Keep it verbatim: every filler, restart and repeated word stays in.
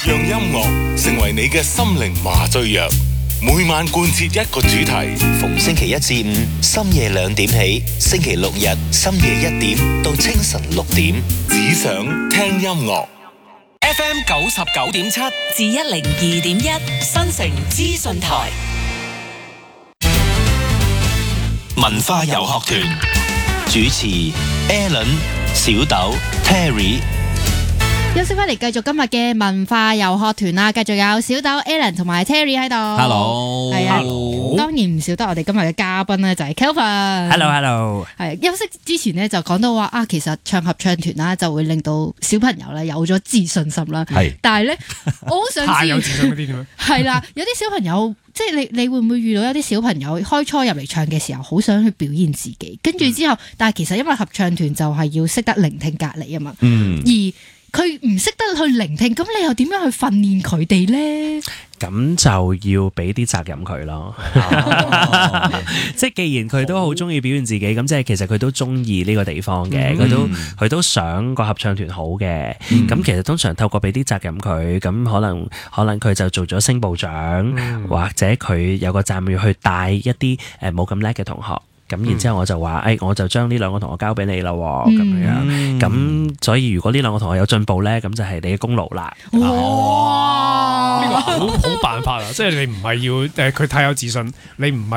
讓音樂成為你嘅心靈麻醉藥，每晚貫徹一個主題， 逢星期一至五深夜兩點起，星期六日深夜一點到清晨六點， 只想聽音樂。 F M 九十九點七至一零二點一新城資訊台文化遊學團主持 Alan、小豆、Terry。 休息翻嚟，繼續今日嘅文化遊學團啦，繼續有小豆 Alan 同埋 Terry 喺度。 Hello， 係啊， Hello 當然唔少得我哋今日嘅嘉賓咧，就係 Kelvin。 Hello，Hello。 係休息之前咧，就講到話啊，其實唱合唱團啦，就會令到小朋友咧有咗自信心啦。 係， 但係咧，我好想知太有自信嗰啲點樣？ 係啦，有啲小朋友，即係你你會唔會遇到一啲小朋友開初入嚟唱嘅時候，好想去表現自己，跟住之後，但係其實因為合唱團就係要識得聆聽隔離啊嘛， 嗯， 而佢唔識得去聆聽，咁你又點樣去訓練佢哋咧？ 咁就要俾啲責任佢咯。即係既然佢都好中意表現自己，咁即係其實佢都中意呢個地方嘅，佢、嗯、都佢都想個合唱團好嘅。咁、嗯、其實通常透過俾啲責任佢，咁可能可能佢就做咗聲部長，嗯、或者佢有個責任要去帶一啲誒冇咁叻嘅同學。咁然之後我就話，誒、哎，我就將呢兩個同學交俾你啦，咁樣。咁所以如果呢兩個同學有進步咧，咁就係你嘅功勞啦。 哇！呢個好好辦法啊！即係你唔係要誒佢太有自信，你唔係。